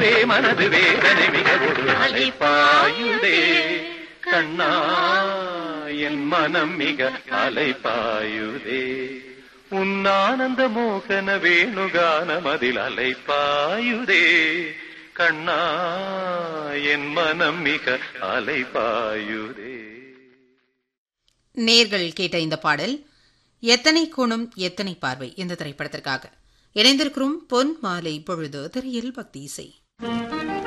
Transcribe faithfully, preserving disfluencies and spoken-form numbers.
போலவே மனது வேதனை மிக ஒரு அலைப்பாயுதே கண்ணா என் மனம் மிக அலைப்பாயுதே உன்னானந்த மோகன வேணுகானம் அதில் அலைப்பாயுதே கண்ணா என் மனம் மிக அலைப்பாயுதே. நேர்கள் கேட்ட இந்த பாடல் எத்தனை கோணம் எத்தனை பார்வை இந்த திரைப்படத்திற்காக. இணைந்திருக்கிறோம் பொன் மாலை பொழுது திரையில் பக்தி இசை.